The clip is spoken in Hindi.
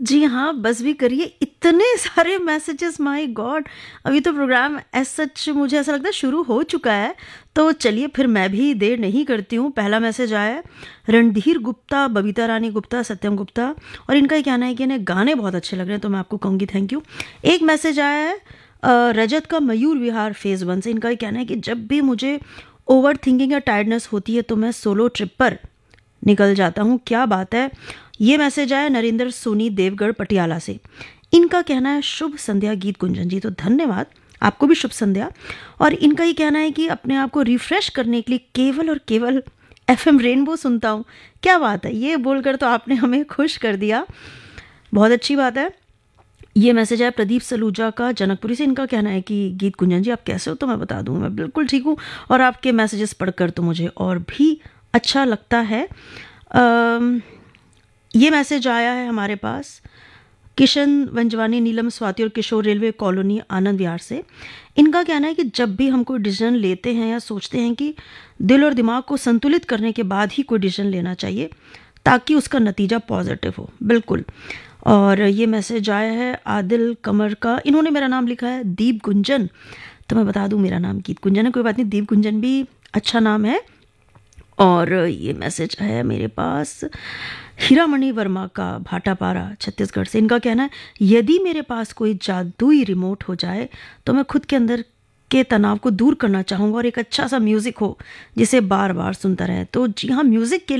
जी हाँ, बस भी करिए, इतने सारे मैसेजेस, माय गॉड! अभी तो प्रोग्राम एज़ सच मुझे ऐसा लगता है शुरू हो चुका है, तो चलिए फिर मैं भी देर नहीं करती हूँ। पहला मैसेज आया है रणधीर गुप्ता, बबीता रानी गुप्ता, सत्यम गुप्ता, और इनका ये कहना है कि इन्हें गाने बहुत अच्छे लग रहे हैं, तो मैं आपको कहूँगी थैंक यू। एक मैसेज आया है रजत का मयूर विहार फ़ेज़ 1 से। इनका ये कहना है कि जब भी मुझे ओवरथिंकिंग या टायर्डनेस होती है, तो मैं सोलो ट्रिप पर निकल जाता हूँ। क्या बात है! ये मैसेज आया नरेंद्र सोनी देवगढ़ पटियाला से। इनका कहना है शुभ संध्या गीत गुंजन जी, तो धन्यवाद, आपको भी शुभ संध्या। और इनका ये कहना है कि अपने आप को रिफ्रेश करने के लिए केवल और केवल एफएम रेनबो सुनता हूँ। क्या बात है! ये बोलकर तो आपने हमें खुश कर दिया, बहुत अच्छी बात है। ये मैसेज है प्रदीप सलूजा का जनकपुरी से। इनका कहना है कि गीत गुंजन जी आप कैसे हो, तो मैं बता दूं मैं बिल्कुल ठीक हूँ, और आपके मैसेजेस पढ़कर तो मुझे और भी अच्छा लगता है। ये मैसेज आया है हमारे पास किशन वंजवानी, नीलम स्वाति और किशोर रेलवे कॉलोनी आनंद विहार से। इनका कहना है कि जब भी हम कोई डिसीजन लेते हैं या सोचते हैं कि दिल और दिमाग को संतुलित करने के बाद ही कोई डिसीजन लेना चाहिए ताकि उसका नतीजा पॉजिटिव हो। बिल्कुल। और ये मैसेज आया है आदिल कमर का, इन्होंने मेरा नाम लिखा है दीप गुंजन, तो मैं बता दूं मेरा नाम गीत गुंजन है, कोई बात नहीं, दीप गुंजन भी अच्छा नाम है। और ये मैसेज है मेरे पास हीरामणि वर्मा का, भाटापारा छत्तीसगढ़ से। इनका कहना है यदि मेरे पास कोई जादुई रिमोट हो जाए तो मैं खुद के अंदर के तनाव को दूर करना चाहूँगा और एक अच्छा सा म्यूज़िक हो जिसे बार बार सुनता रहे। तो जी हाँ, म्यूज़िक के